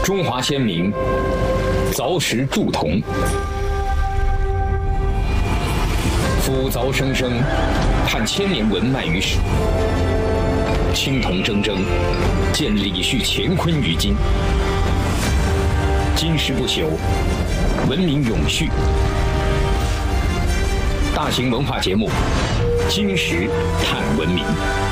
中华先民凿石铸铜，斧凿生生，盼千年文脉于史。青铜铮铮，见李旭乾坤于今。金石不朽，文明永续。大型文化节目《金石探文明》。